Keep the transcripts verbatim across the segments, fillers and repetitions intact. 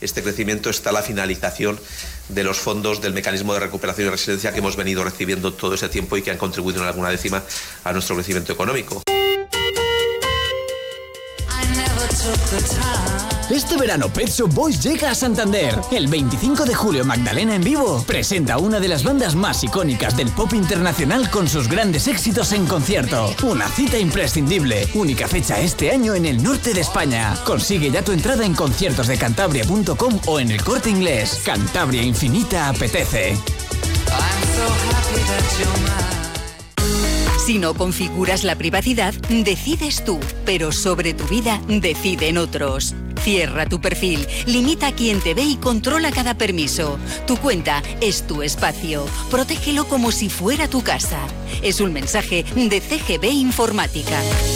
este crecimiento está la finalización de los fondos del mecanismo de recuperación y resiliencia que hemos venido recibiendo todo ese tiempo y que han contribuido en alguna décima a nuestro crecimiento económico. Este verano Pet Shop Boys llega a Santander. El veinticinco de julio Magdalena en Vivo presenta una de las bandas más icónicas del pop internacional con sus grandes éxitos en concierto. Una cita imprescindible. Única fecha este año en el norte de España. Consigue ya tu entrada en conciertos de cantabria punto com o en el Corte Inglés. Cantabria Infinita apetece. Si no configuras la privacidad, decides tú, pero sobre tu vida deciden otros. Cierra tu perfil, limita a quien te ve y controla cada permiso. Tu cuenta es tu espacio. Protégelo como si fuera tu casa. Es un mensaje de C G B Informática.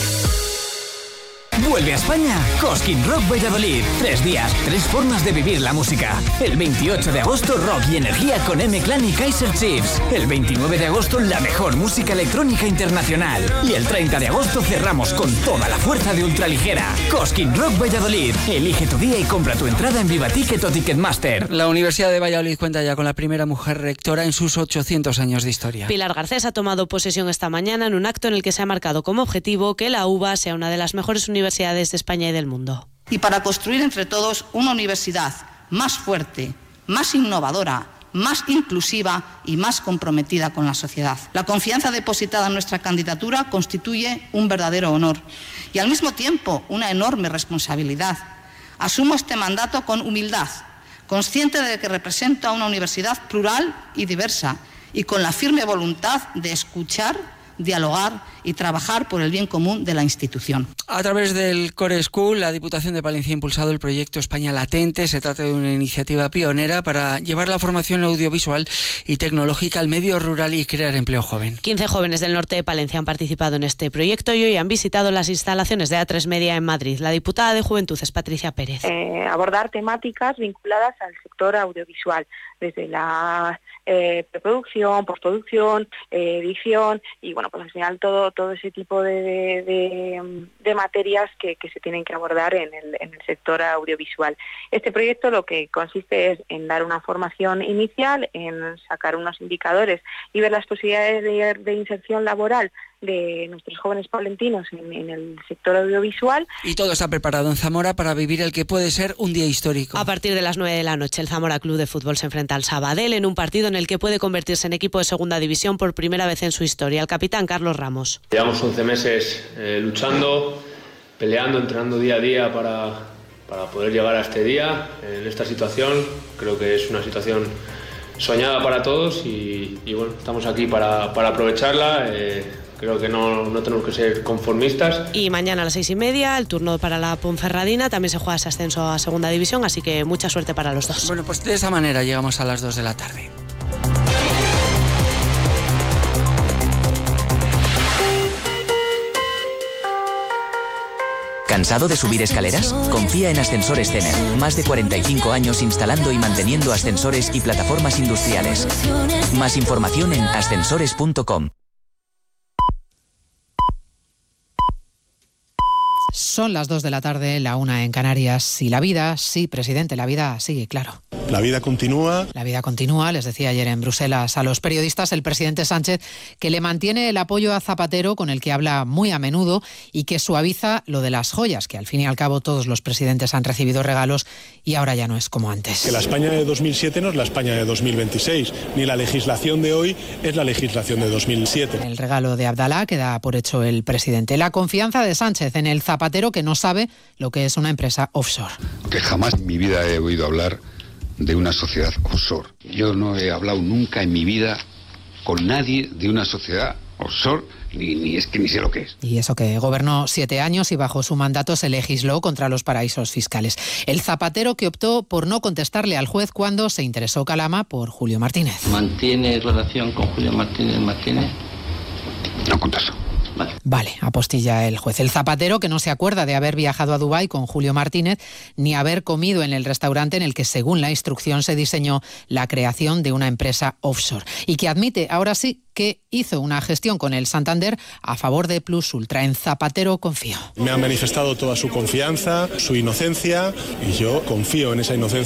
Vuelve a España Cosquín Rock Valladolid. Tres días, tres formas de vivir la música. El veintiocho de agosto rock y energía con M-Clan y Kaiser Chiefs. El veintinueve de agosto la mejor música electrónica internacional. Y el treinta de agosto cerramos con toda la fuerza de ultraligera. Cosquín Rock Valladolid. Elige tu día y compra tu entrada en Vivaticket o Ticketmaster. La Universidad de Valladolid cuenta ya con la primera mujer rectora en sus ochocientos años de historia. Pilar Garcés ha tomado posesión esta mañana en un acto en el que se ha marcado como objetivo que la U B A sea una de las mejores universidades universidades de España y del mundo. Y para construir entre todos una universidad más fuerte, más innovadora, más inclusiva y más comprometida con la sociedad. La confianza depositada en nuestra candidatura constituye un verdadero honor y al mismo tiempo una enorme responsabilidad. Asumo este mandato con humildad, consciente de que represento a una universidad plural y diversa y con la firme voluntad de escuchar, dialogar y trabajar por el bien común de la institución. A través del Core School, la Diputación de Palencia ha impulsado el proyecto España Latente. Se trata de una iniciativa pionera para llevar la formación audiovisual y tecnológica al medio rural y crear empleo joven. quince jóvenes del norte de Palencia han participado en este proyecto y hoy han visitado las instalaciones de A tres Media en Madrid. La diputada de Juventud es Patricia Pérez. Eh, abordar temáticas vinculadas al sector audiovisual, desde la eh, preproducción, postproducción, eh, edición y bueno, pues al final todo todo ese tipo de, de, de, de materias que, que se tienen que abordar en el, en el sector audiovisual. Este proyecto lo que consiste es en dar una formación inicial, en sacar unos indicadores y ver las posibilidades de, de inserción laboral de nuestros jóvenes palentinos en, en el sector audiovisual. Y todo está preparado en Zamora para vivir el que puede ser un día histórico. A partir de las nueve de la noche, el Zamora Club de Fútbol se enfrenta al Sabadell en un partido en el que puede convertirse en equipo de segunda división por primera vez en su historia. El capitán Carlos Ramos. Llevamos once meses eh, luchando, peleando, entrenando día a día para, para poder llegar a este día, en esta situación. Creo que es una situación soñada para todos y, y bueno, estamos aquí para, para aprovecharla. Eh, Creo que no, no tenemos que ser conformistas. Y mañana a las seis y media, el turno para la Ponferradina. También se juega ese ascenso a segunda división, así que mucha suerte para los dos. Bueno, pues de esa manera llegamos a las dos de la tarde. ¿Cansado de subir escaleras? Confía en Ascensores Cener. Más de cuarenta y cinco años instalando y manteniendo ascensores y plataformas industriales. Más información en ascensores punto com. Son las dos de la tarde, la una en Canarias. Y la vida, sí, presidente, la vida sigue, claro. La vida continúa. La vida continúa, les decía ayer en Bruselas a los periodistas el presidente Sánchez que le mantiene el apoyo a Zapatero, con el que habla muy a menudo, y que suaviza lo de las joyas, que al fin y al cabo todos los presidentes han recibido regalos y ahora ya no es como antes. Que la España de dos mil siete no es la España de dos mil veintiséis, ni la legislación de hoy es la legislación de dos mil siete. El regalo de Abdalá que da por hecho el presidente. La confianza de Sánchez en el Zapatero, que no sabe lo que es una empresa offshore. Que jamás en mi vida he oído hablar de una sociedad offshore. Yo no he hablado nunca en mi vida con nadie de una sociedad offshore, ni, ni es que ni sé lo que es. Y eso que gobernó siete años y bajo su mandato se legisló contra los paraísos fiscales. El Zapatero que optó por no contestarle al juez cuando se interesó Calama por Julio Martínez. ¿Mantiene relación con Julio Martínez Martínez? No contesto. Vale. Vale, apostilla el juez. El Zapatero que no se acuerda de haber viajado a Dubái con Julio Martínez ni haber comido en el restaurante en el que, según la instrucción, se diseñó la creación de una empresa offshore. Y que admite, ahora sí, que hizo una gestión con el Santander a favor de Plus Ultra. En Zapatero confío. Me ha manifestado toda su confianza, su inocencia, y yo confío en esa inocencia.